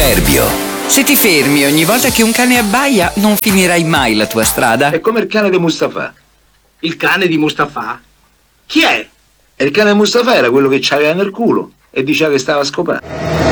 Proverbio. Se ti fermi ogni volta che un cane abbaia, non finirai mai la tua strada. È come il cane di Mustafa. Il cane di Mustafa? Chi è? E il cane di Mustafa era quello che c'aveva nel culo e diceva che stava a scopare.